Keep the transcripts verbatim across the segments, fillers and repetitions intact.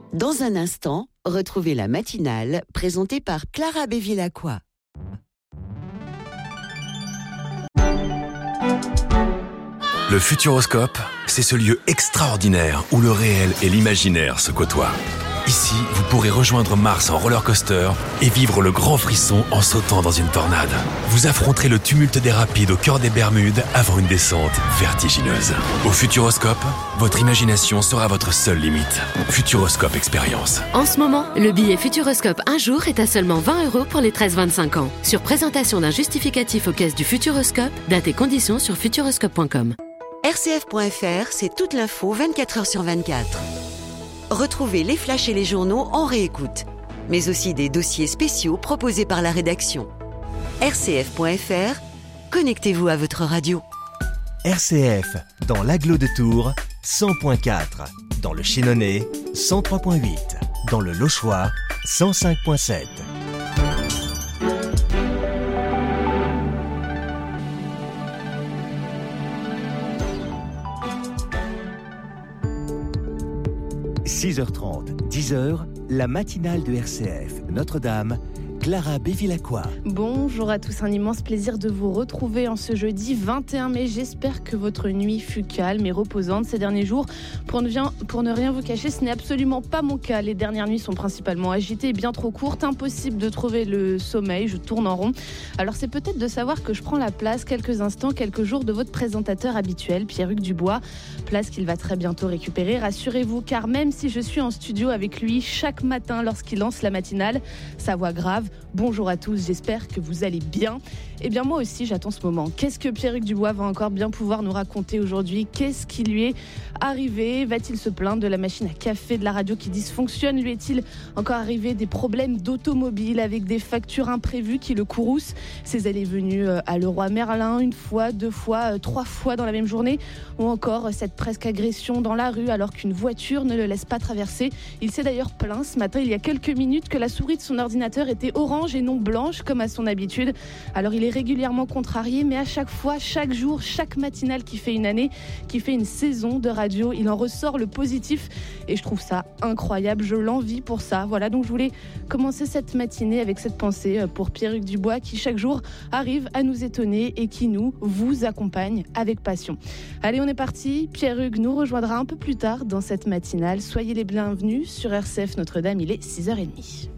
Dans un instant, retrouvez la matinale présentée par Clara Bévilacqua. Le Futuroscope, c'est ce lieu extraordinaire où le réel et l'imaginaire se côtoient. Ici, vous pourrez rejoindre Mars en roller coaster et vivre le grand frisson en sautant dans une tornade. Vous affronterez le tumulte des rapides au cœur des Bermudes avant une descente vertigineuse. Au Futuroscope, votre imagination sera votre seule limite. Futuroscope Expérience. En ce moment, le billet Futuroscope un jour est à seulement vingt euros pour les treize vingt-cinq ans. Sur présentation d'un justificatif aux caisses du Futuroscope, date et conditions sur futuroscope point com. R C F point F R, c'est toute l'info vingt-quatre heures sur vingt-quatre. Retrouvez les flashs et les journaux en réécoute, mais aussi des dossiers spéciaux proposés par la rédaction. R C F point F R, connectez-vous à votre radio. R C F, dans l'Agglo de Tours, cent point quatre. Dans le Chénonais, cent trois point huit. Dans le Lochois, cent cinq point sept. six heures trente, dix heures, la matinale de R C F Notre-Dame, Clara Bévilacqua. Bonjour à tous, un immense plaisir de vous retrouver en ce jeudi vingt et un mai. J'espère que votre nuit fut calme et reposante ces derniers jours. Pour ne, rien, pour ne rien vous cacher, ce n'est absolument pas mon cas. Les dernières nuits sont principalement agitées et bien trop courtes. Impossible de trouver le sommeil, je tourne en rond. Alors c'est peut-être de savoir que je prends la place quelques instants, quelques jours de votre présentateur habituel, Pierre-Hugues Dubois. Place qu'il va très bientôt récupérer, rassurez-vous, car même si je suis en studio avec lui chaque matin lorsqu'il lance la matinale, sa voix grave. Bonjour à tous, j'espère que vous allez bien. Eh bien moi aussi j'attends ce moment. Qu'est-ce que Pierre-Hugues Dubois va encore bien pouvoir nous raconter aujourd'hui ? Qu'est-ce qui lui est arrivé ? Va-t-il se plaindre de la machine à café de la radio qui dysfonctionne ? Lui est-il encore arrivé des problèmes d'automobile avec des factures imprévues qui le courroucent ? Ses allées venues à Leroy Merlin une fois, deux fois, trois fois dans la même journée ? Ou encore cette presque agression dans la rue alors qu'une voiture ne le laisse pas traverser ? Il s'est d'ailleurs plaint ce matin, il y a quelques minutes, que la souris de son ordinateur était orange et non blanche comme à son habitude. Alors il est régulièrement contrarié, mais à chaque fois, chaque jour, chaque matinale qui fait une année, qui fait une saison de radio, il en ressort le positif et je trouve ça incroyable, je l'envie pour ça. Voilà, donc je voulais commencer cette matinée avec cette pensée pour Pierre-Hugues Dubois qui chaque jour arrive à nous étonner et qui nous, vous accompagne avec passion. Allez, on est parti, Pierre-Hugues nous rejoindra un peu plus tard dans cette matinale. Soyez les bienvenus sur R C F Notre-Dame, il est six heures trente.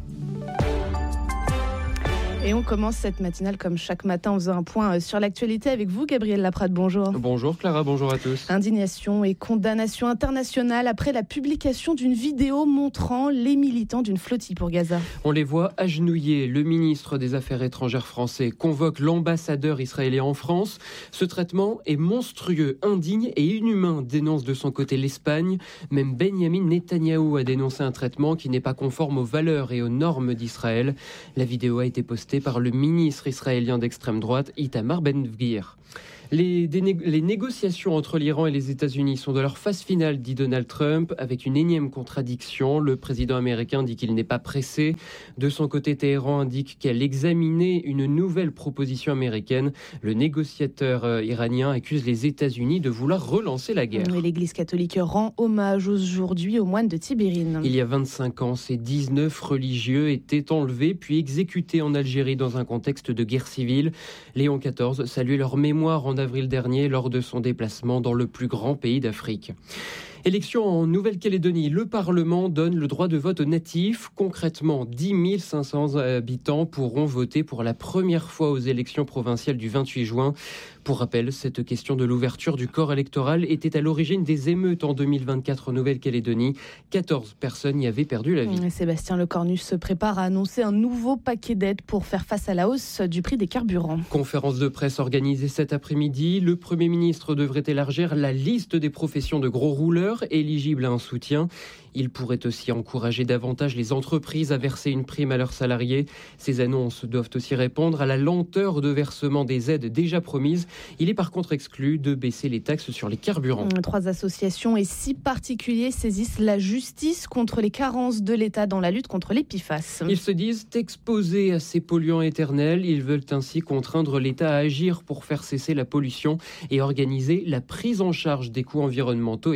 Et on commence cette matinale comme chaque matin en faisant un point sur l'actualité avec vous, Gabriel Laprade, bonjour. Bonjour Clara, bonjour à tous. Indignation et condamnation internationale après la publication d'une vidéo montrant les militants d'une flottille pour Gaza. On les voit agenouillés. Le ministre des Affaires étrangères français convoque l'ambassadeur israélien en France. Ce traitement est monstrueux, indigne et inhumain, dénonce de son côté l'Espagne. Même Benyamin Netanyahou a dénoncé un traitement qui n'est pas conforme aux valeurs et aux normes d'Israël. La vidéo a été postée par le ministre israélien d'extrême droite, Itamar Ben-Gvir. Les, déné- les négociations entre l'Iran et les États-Unis sont de leur phase finale, dit Donald Trump, avec une énième contradiction. Le président américain dit qu'il n'est pas pressé. De son côté, Téhéran indique qu'elle examinait une nouvelle proposition américaine. Le négociateur euh, iranien accuse les États-Unis de vouloir relancer la guerre. Et l'Église catholique rend hommage aujourd'hui aux moines de Tibérine. Il y a vingt-cinq ans, ces dix-neuf religieux étaient enlevés puis exécutés en Algérie dans un contexte de guerre civile. Léon quatorze saluait leur mémoire en avril dernier lors de son déplacement dans le plus grand pays d'Afrique. Élection en Nouvelle-Calédonie. Le Parlement donne le droit de vote aux natifs. Concrètement, dix mille cinq cents habitants pourront voter pour la première fois aux élections provinciales du vingt-huit juin. Pour rappel, cette question de l'ouverture du corps électoral était à l'origine des émeutes en deux mille vingt-quatre en Nouvelle-Calédonie. quatorze personnes y avaient perdu la vie. Sébastien Lecornu se prépare à annoncer un nouveau paquet d'aides pour faire face à la hausse du prix des carburants. Conférence de presse organisée cet après-midi. Le Premier ministre devrait élargir la liste des professions de gros rouleurs éligibles à un soutien. Il pourrait aussi encourager davantage les entreprises à verser une prime à leurs salariés. Ces annonces doivent aussi répondre à la lenteur de versement des aides déjà promises. Il est par contre exclu de baisser les taxes sur les carburants. Trois associations et six particuliers saisissent la justice contre les carences de l'État dans la lutte contre les P F A S. Ils se disent exposés à ces polluants éternels. Ils veulent ainsi contraindre l'État à agir pour faire cesser la pollution et organiser la prise en charge des coûts environnementaux et sanitaires.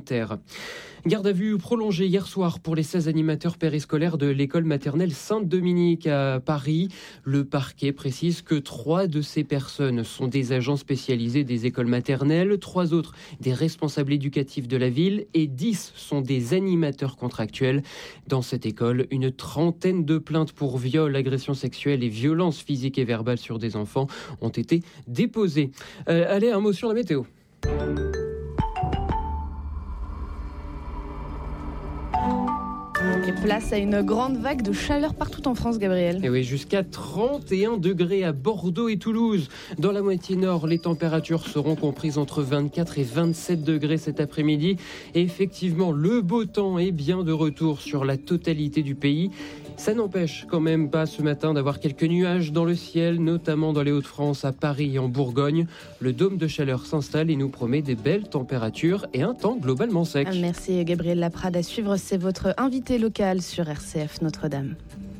sanitaire. Garde à vue prolongée hier soir pour les seize animateurs périscolaires de l'école maternelle Sainte-Dominique à Paris. Le parquet précise que trois de ces personnes sont des agents spécialisés des écoles maternelles, trois autres des responsables éducatifs de la ville et dix sont des animateurs contractuels. Dans cette école, une trentaine de plaintes pour viol, agression sexuelle et violences physiques et verbales sur des enfants ont été déposées. Euh, allez, un mot sur la météo. Et place à une grande vague de chaleur partout en France, Gabriel. Et oui, jusqu'à trente et un degrés à Bordeaux et Toulouse. Dans la moitié nord, les températures seront comprises entre vingt-quatre et vingt-sept degrés cet après-midi. Et effectivement, le beau temps est bien de retour sur la totalité du pays. Ça n'empêche quand même pas ce matin d'avoir quelques nuages dans le ciel, notamment dans les Hauts-de-France, à Paris et en Bourgogne. Le dôme de chaleur s'installe et nous promet des belles températures et un temps globalement sec. Merci Gabriel Laprade. À suivre, c'est votre invité local sur R C F Notre-Dame.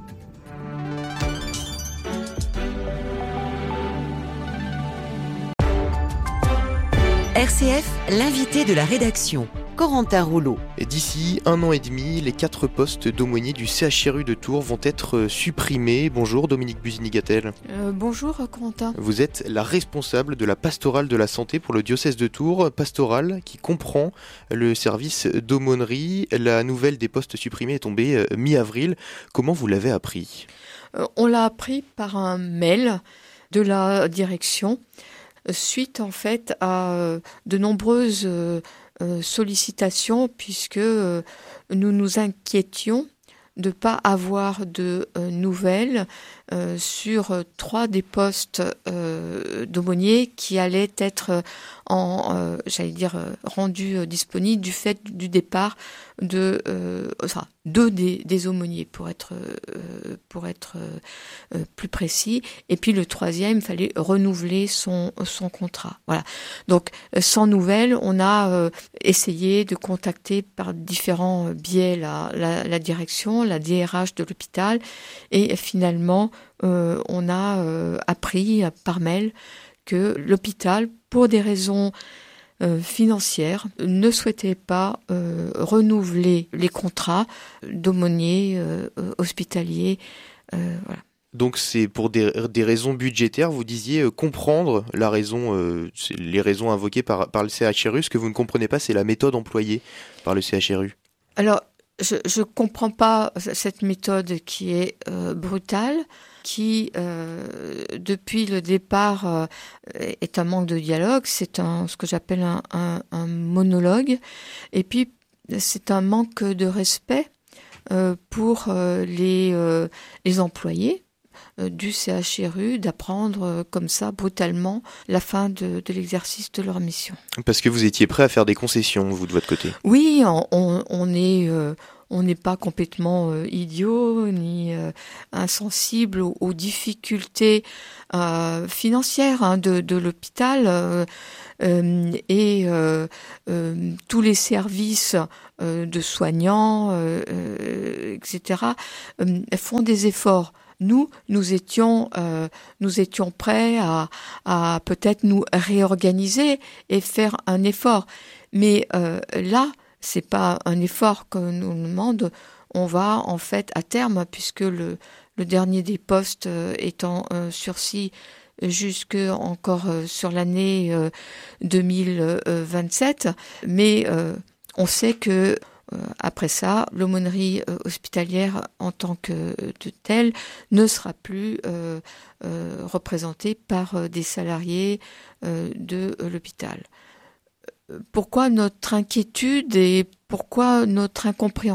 R C F, l'invité de la rédaction, Corentin Rouleau. Et d'ici un an et demi, les quatre postes d'aumônier du C H R U de Tours vont être supprimés. Bonjour Dominique Buzini-Gattel. Euh, bonjour Corentin. Vous êtes la responsable de la pastorale de la santé pour le diocèse de Tours, pastorale qui comprend le service d'aumônerie. La nouvelle des postes supprimés est tombée mi-avril. Comment vous l'avez appris ? euh, On l'a appris par un mail de la direction, suite en fait à euh, de nombreuses euh, sollicitations, puisque euh, nous nous inquiétions de ne pas avoir de euh, nouvelles euh, sur euh, trois des postes euh, d'aumôniers qui allaient être en, euh, j'allais dire, euh, rendus euh, disponibles du fait du départ de, euh, enfin, deux des, des aumôniers pour être, euh, pour être euh, plus précis. Et puis le troisième, il fallait renouveler son, son contrat. Voilà. Donc, sans nouvelles, on a euh, essayé de contacter par différents biais la, la, la direction, la D R H de l'hôpital, et finalement, euh, on a euh, appris par mail que l'hôpital, pour des raisons euh, financières, ne souhaitait pas euh, renouveler les contrats d'aumôniers euh, hospitaliers. Euh, voilà. Donc c'est pour des, des raisons budgétaires, vous disiez euh, comprendre la raison, euh, les raisons invoquées par, par le C H R U. Ce que vous ne comprenez pas, c'est la méthode employée par le C H R U. Alors, je ne comprends pas cette méthode qui est euh, brutale, qui, euh, depuis le départ, euh, est un manque de dialogue. C'est un, ce que j'appelle un, un, un monologue. Et puis, c'est un manque de respect euh, pour euh, les, euh, les employés euh, du C H R U d'apprendre euh, comme ça, brutalement, la fin de, de l'exercice de leur mission. Parce que vous étiez prêt à faire des concessions, vous, de votre côté. Oui, on, on, on est... Euh, On n'est pas complètement euh, idiot ni euh, insensible aux, aux difficultés euh, financières hein, de, de l'hôpital euh, euh, et euh, euh, tous les services euh, de soignants, euh, euh, et cetera, euh, font des efforts. Nous, nous étions, euh, nous étions prêts à, à peut-être nous réorganiser et faire un effort. Mais euh, là, c'est pas un effort qu'on nous demande. On va en fait à terme, puisque le, le dernier des postes euh, est en euh, sursis jusque encore euh, sur l'année euh, deux mille vingt-sept. Mais euh, on sait que euh, après ça, l'aumônerie euh, hospitalière en tant que de telle ne sera plus euh, euh, représentée par euh, des salariés euh, de euh, l'hôpital. Pourquoi notre inquiétude et pourquoi notre incompréhension ?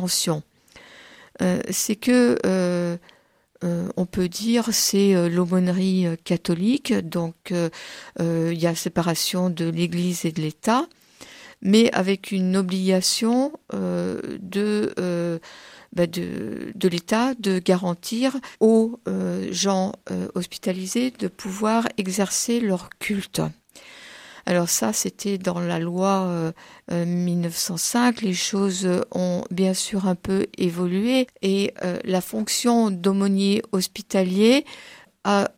euh, C'est que, euh, euh, on peut dire, c'est euh, l'aumônerie catholique, donc euh, euh, il y a séparation de l'Église et de l'État, mais avec une obligation euh, de, euh, bah de, de l'État de garantir aux euh, gens euh, hospitalisés de pouvoir exercer leur culte. Alors ça, c'était dans la loi euh, euh, mille neuf cent cinq. Les choses ont bien sûr un peu évolué et euh, la fonction d'aumônier hospitalier a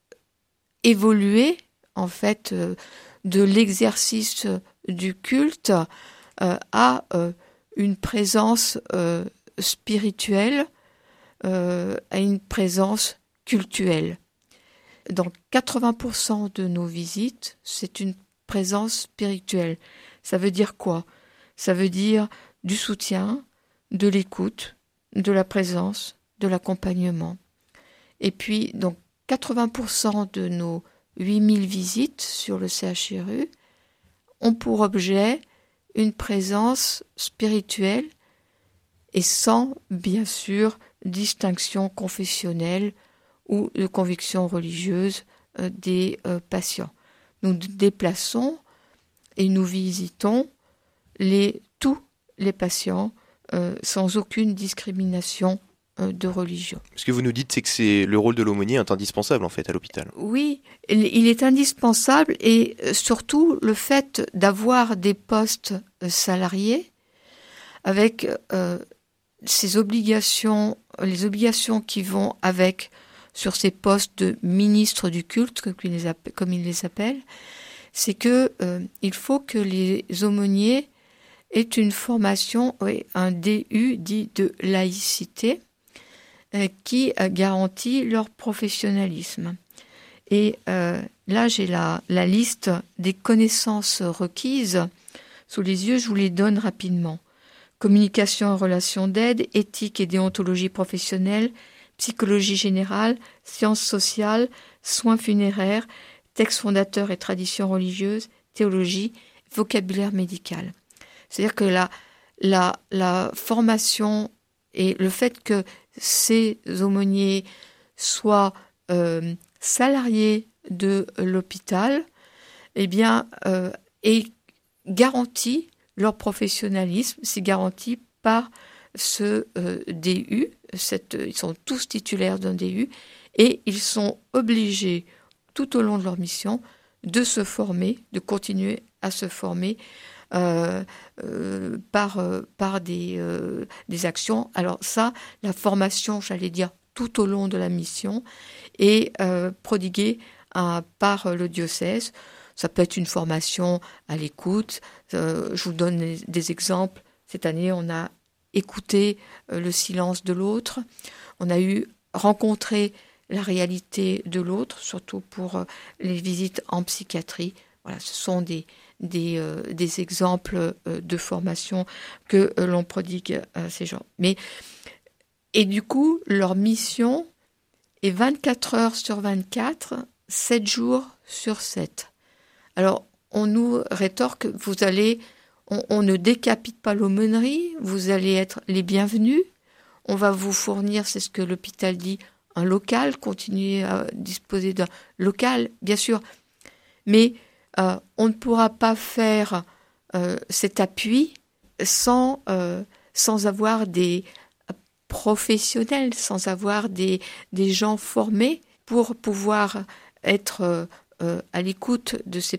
évolué en fait euh, de l'exercice du culte euh, à euh, une présence euh, spirituelle euh, à une présence cultuelle. Dans quatre-vingts pour cent de nos visites, c'est une présence spirituelle. Ça veut dire quoi ? Ça veut dire du soutien, de l'écoute, de la présence, de l'accompagnement. Et puis, donc, quatre-vingts pour cent de nos huit mille visites sur le C H R U ont pour objet une présence spirituelle et sans, bien sûr, distinction confessionnelle ou de conviction religieuse euh, des euh, patients. Nous nous déplaçons et nous visitons les, tous les patients euh, sans aucune discrimination euh, de religion. Ce que vous nous dites, c'est que c'est, le rôle de l'aumônier est indispensable en fait à l'hôpital. Oui, il est indispensable et surtout le fait d'avoir des postes salariés avec euh, ces obligations, les obligations qui vont avec sur ces postes de ministre du culte, comme ils les appellent, comme ils les appellent, c'est que euh, il faut que les aumôniers aient une formation, oui, un D U dit de laïcité, euh, qui euh, garantit leur professionnalisme. Et euh, là, j'ai la, la liste des connaissances requises sous les yeux, je vous les donne rapidement. Communication et relations d'aide, éthique et déontologie professionnelle, psychologie générale, sciences sociales, soins funéraires, textes fondateurs et traditions religieuses, théologie, vocabulaire médical. C'est-à-dire que la, la, la formation et le fait que ces aumôniers soient euh, salariés de l'hôpital, eh bien, euh, est garanti, leur professionnalisme, c'est garanti par ce euh, D U. Cette, ils sont tous titulaires d'un D U et ils sont obligés, tout au long de leur mission, de se former, de continuer à se former euh, euh, par, euh, par des, euh, des actions. Alors ça, la formation, j'allais dire, tout au long de la mission est euh, prodiguée à, par le diocèse. Ça peut être une formation à l'écoute. Euh, je vous donne des, des exemples. Cette année, on a écouté euh, le silence de l'autre. On a eu rencontré la réalité de l'autre, surtout pour euh, les visites en psychiatrie. Voilà, ce sont des, des, euh, des exemples euh, de formation que euh, l'on prodigue à ces gens. Mais, et du coup, leur mission est vingt-quatre heures sur vingt-quatre, sept jours sur sept. Alors, on nous rétorque, vous allez, on, on ne décapite pas l'aumônerie, vous allez être les bienvenus, on va vous fournir, c'est ce que l'hôpital dit, un local, continuer à disposer d'un local, bien sûr, mais euh, on ne pourra pas faire euh, cet appui sans, euh, sans avoir des professionnels, sans avoir des, des gens formés pour pouvoir être euh, à l'écoute de ces